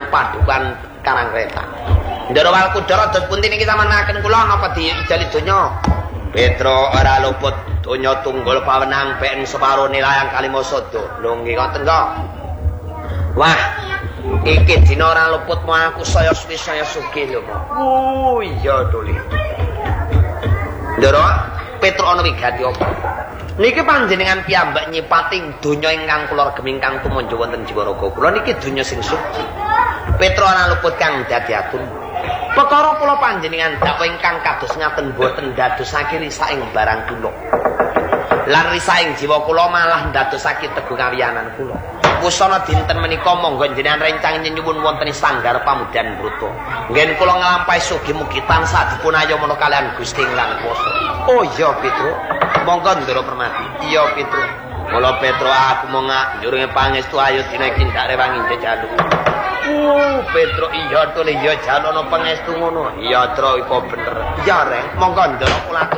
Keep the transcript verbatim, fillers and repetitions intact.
padukan Karangkreta. Ndara Walkudara dos pundi niki sampeyan kula napa diidali donya? Petro ora luput donya tunggul pawenang ben separone layang Kalimasada. Lho nggih ngoten kok. Wah, iki dina ora luput mau aku saya suwi saya sugih lho. Oh iya to li. Ndara Petro ana wigati apa? Niki panjenengan piyambak nyipating donya ingkang kula regem ingkang tumanja wonten jiwaraga kula niki donya sing suci. Petro ana luput kang dadi atun. Perkara kula panjenengan dakwa ingkang kados ngaten boten ndadosake risaing barang kula. Lan risaing jiwa kula malah ndadosake teguh kawiyanan kula. Wusana dinten menika monggo jenengan rencang nyuwun wonten sanggar pamudan bruto. Ngen kula nglampahi sugih mugi tansah dipunayomana kalian Gusti lan kuwasa. Oh iya Petro. Monggo Ndara Permati. Iya Petro. Mula Petro aku mau njurunge pangestu ayo dina iki ndak rewangi jalu. Oh Petro iya to iya jalono pangestu ngono. Iya Tro iku bener. Iya Reng. Monggo Ndara kula